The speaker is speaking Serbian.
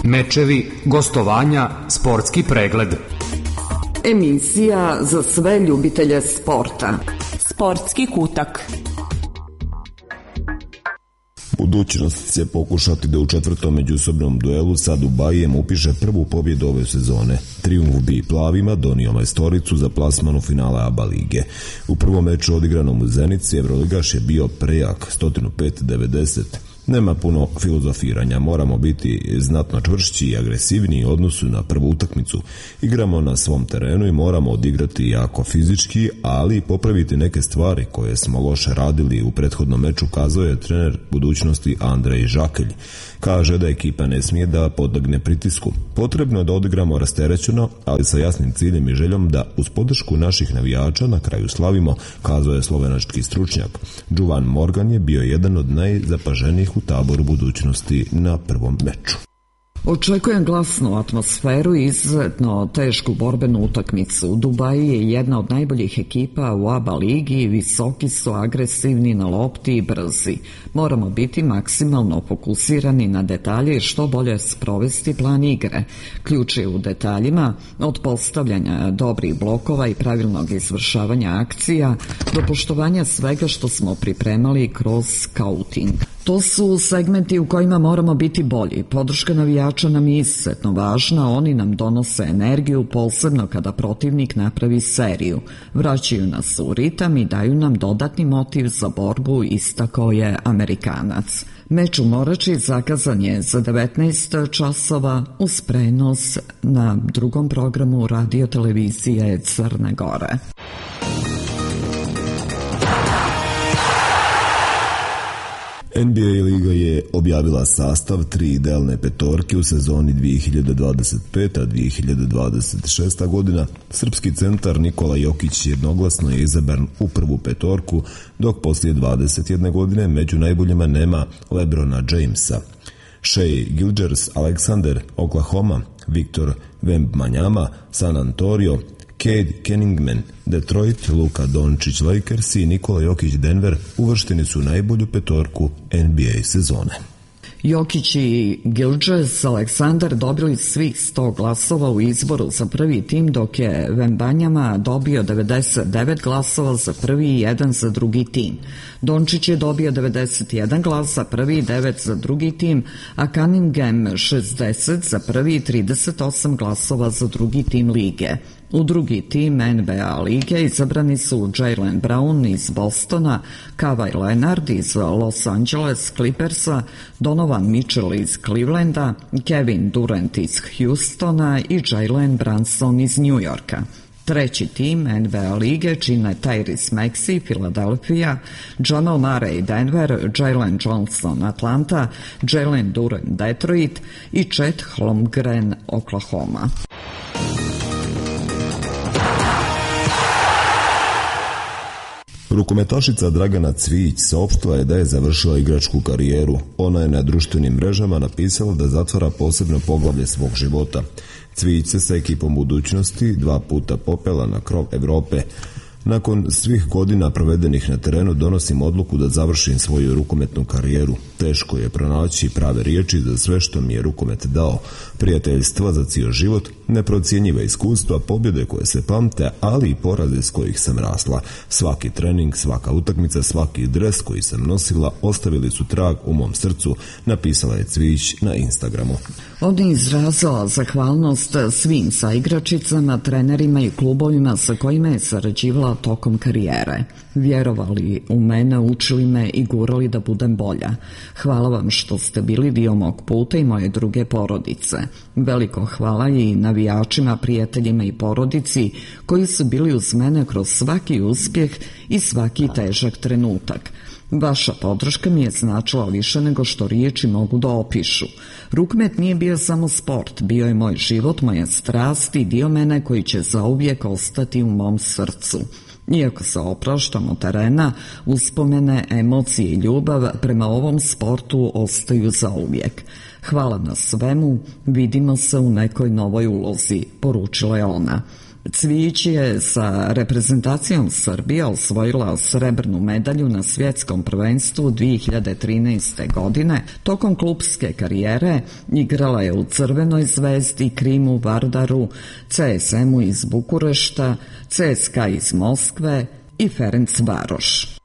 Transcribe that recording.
Mečevi, gostovanja, sportski pregled. Emisija za sve ljubitelje sporta. Sportski kutak. Budućnost će pokušati da u četvrtom međusobnom duelu sa Dubajijem upiše prvu pobjedu ove sezone. Trijumf bi plavima donio majstoricu za plasman u finale ABA lige. U prvom meču odigranom u Zenici Evroligaš je bio prejak 105-90. Nema puno filozofiranja, moramo biti znatno čvršći i agresivniji u odnosu na prvu utakmicu. Igramo na svom terenu i moramo odigrati jako fizički, ali i popraviti neke stvari koje smo loše radili u prethodnom meču, kazao je trener budućnosti Andrej Žakelj. Kaže da ekipa ne smije da podlegne pritisku. Potrebno je da odigramo rasterećeno, ali sa jasnim ciljem i željom da uz podršku naših navijača na kraju slavimo, kazao je slovenački stručnjak. Jovan Morgan je bio jedan od najzapaženijih u taboru budućnosti na prvom meču. Očekujem glasnu atmosferu i izuzetno tešku borbenu utakmicu. Dubaji je jedna od najboljih ekipa u ABA ligi, visoki su, agresivni na lopti i brzi. Moramo biti maksimalno fokusirani na detalje i što bolje sprovesti plan igre. Ključ je u detaljima, od postavljanja dobrih blokova i pravilnog izvršavanja akcija do poštovanja svega što smo pripremali kroz skauting. To su segmenti u kojima moramo biti bolji. Podrška navijača nam je izuzetno važna, oni nam donose energiju, posebno kada protivnik napravi seriju. Vraćaju nas u ritam i daju nam dodatni motiv za borbu, istakao je Amerikanac. Meč u Morači zakazan je za 19 časova uz prenos na drugom programu radiotelevizije Crne Gore. NBA liga je objavila sastav 3 idealne petorke u sezoni 2025-2026 godina. Srpski centar Nikola Jokić jednoglasno je izabran u prvu petorku, dok poslije 21 godine među najboljima nema LeBrona Jamesa. Shai Gilgeous-Alexander, Oklahoma, Victor Wembanyama, San Antonio, Cade Cunningham, Detroit, Luka Dončić, Lakers i Nikola Jokić, Denver uvršteni su u najbolju petorku NBA sezone. Jokić i Gilgeous-Alexander dobili svih 100 glasova u izboru za prvi tim, dok je Wembanyama dobio 99 glasova za prvi i 1 za drugi tim. Dončić je dobio 91 glas za prvi i 9 za drugi tim, a Cunningham 60 za prvi i 38 glasova za drugi tim lige. U drugi tim NBA lige izabrani su Jaylen Brown iz Bostona, Kawhi Leonard iz Los Angeles Clippersa, Donovan Mitchell iz Clevelanda, Kevin Durant iz Houstona i Jalen Brunson iz New Yorka. Treći tim NBA lige čine Tyrese Maxey, Philadelphia, Jamal Murray, Denver, Jalen Johnson, Atlanta, Jalen Duren, Detroit i Chet Holmgren, Oklahoma. Rukometašica Dragana Cvijić saopštila je da je završila igračku karijeru. Ona je na društvenim mrežama napisala da zatvara posebno poglavlje svog života. Cvijić se sa ekipom budućnosti 2 puta popela na krov Evrope. Nakon svih godina provedenih na terenu donosim odluku da završim svoju rukometnu karijeru. Teško je pronaći prave riječi za sve što mi je rukomet dao. Prijateljstva za cijel život, neprocjenjiva iskustva, pobjede koje se pamte, ali i poraze s kojih sam rasla. Svaki trening, svaka utakmica, svaki dres koji sam nosila ostavili su trag u mom srcu, napisala je Cvijić na Instagramu. Ovdje je izrazila zahvalnost svim saigračicama, trenerima i klubovima sa kojima je sarađivala tokom karijere. Vjerovali u mene, učili me i gurali da budem bolja. Hvala vam što ste bili dio mog puta i moje druge porodice. Veliko hvala i navijačima, prijateljima i porodici koji su bili uz mene kroz svaki uspjeh i svaki težak trenutak. Vaša podrška mi je značila više nego što riječi mogu da opišu. Rukomet nije bio samo sport, bio je moj život, moja strast i dio mene koji će zauvijek ostati u mom srcu. Iako se opraštam od terena, uspomene, emocije i ljubav prema ovom sportu ostaju zauvijek. Hvala na svemu, vidimo se u nekoj novoj ulozi, poručila je ona. Cvijić je sa reprezentacijom Srbije osvojila srebrnu medalju na svjetskom prvenstvu 2013. godine. Tokom klupske karijere igrala je u Crvenoj Zvezdi, Krimu, Vardaru, CSM-u iz Bukurešta, CSKA iz Moskve i Ferencvaroš.